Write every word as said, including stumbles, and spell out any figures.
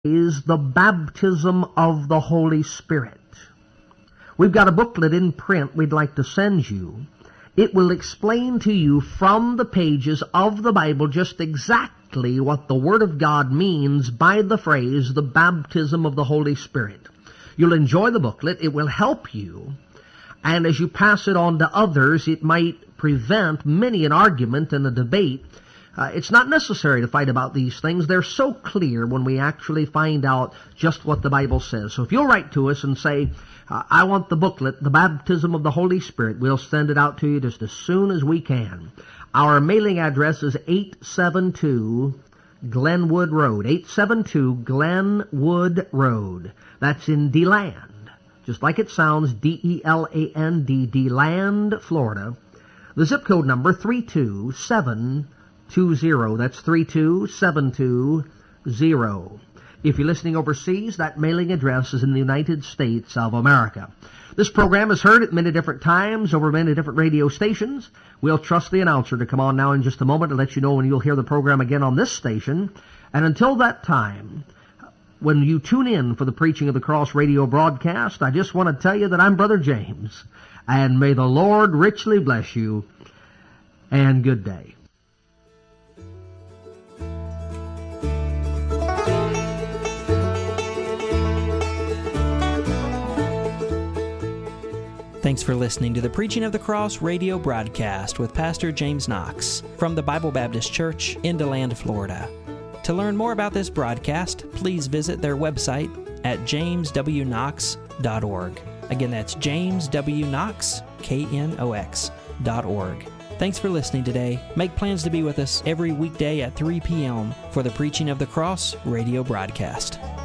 is the baptism of the Holy Spirit. We've got a booklet in print we'd like to send you. It will explain to you from the pages of the Bible just exactly what the Word of God means by the phrase, the baptism of the Holy Spirit. You'll enjoy the booklet. It will help you. And as you pass it on to others, it might prevent many an argument and a debate. Uh, it's not necessary to fight about these things. They're so clear when we actually find out just what the Bible says. So if you'll write to us and say, uh, I want the booklet, The Baptism of the Holy Spirit, we'll send it out to you just as soon as we can. Our mailing address is eight seven two Glenwood Road. eight seven two Glenwood Road. That's in DeLand. Just like it sounds, D E L A N D, DeLand, Florida. The zip code number three two seven two zero. That's three two seven two zero. If you're listening overseas, that mailing address is in the United States of America. This program is heard at many different times over many different radio stations. We'll trust the announcer to come on now in just a moment to let you know when you'll hear the program again on this station. And until that time, when you tune in for the Preaching of the Cross radio broadcast, I just want to tell you that I'm Brother James. And may the Lord richly bless you, and good day. Thanks for listening to the Preaching of the Cross radio broadcast with Pastor James Knox from the Bible Baptist Church in DeLand, Florida. To learn more about this broadcast, please visit their website at james w knox dot org. Again, that's james w knox, K N O X, dot org. Thanks for listening today. Make plans to be with us every weekday at three p.m. for the Preaching of the Cross radio broadcast.